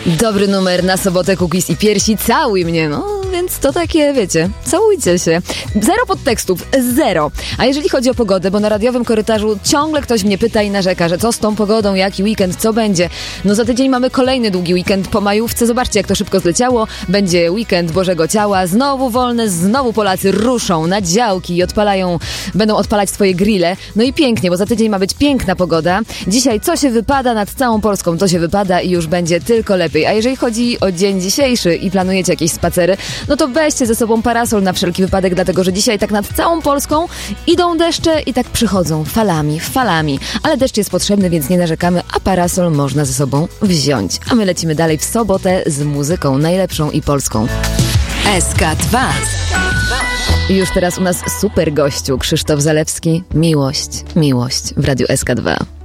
Dobry numer na sobotę, Cookies i Piersi. Całuj mnie, no więc to takie, wiecie, całujcie się. Zero podtekstów, zero. A jeżeli chodzi o pogodę, bo na radiowym korytarzu ciągle ktoś mnie pyta i narzeka, że co z tą pogodą, jaki weekend, co będzie. No za tydzień mamy kolejny długi weekend po majówce. Zobaczcie, jak to szybko zleciało. Będzie weekend Bożego Ciała, znowu wolne, znowu Polacy ruszą na działki i będą odpalać swoje grille. No i pięknie, bo za tydzień ma być piękna pogoda. Dzisiaj co się wypada nad całą Polską, to się wypada i już będzie tylko lepiej. A jeżeli chodzi o dzień dzisiejszy i planujecie jakieś spacery, no to weźcie ze sobą parasol na wszelki wypadek, dlatego że dzisiaj tak nad całą Polską idą deszcze i tak przychodzą falami. Ale deszcz jest potrzebny, więc nie narzekamy, a parasol można ze sobą wziąć. A my lecimy dalej w sobotę z muzyką najlepszą i polską. SK2. Już teraz u nas super gościu Krzysztof Zalewski. Miłość w Radiu SK2.